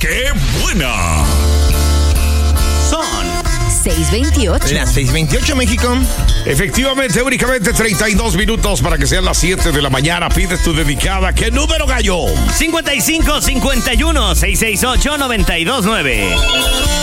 ¡Qué buena! Son 6:28. Las 6:28, México. Efectivamente, únicamente 32 minutos para que sean las 7 de la mañana. Pides tu dedicada. ¿Qué número, gallo? 55 51 668 929.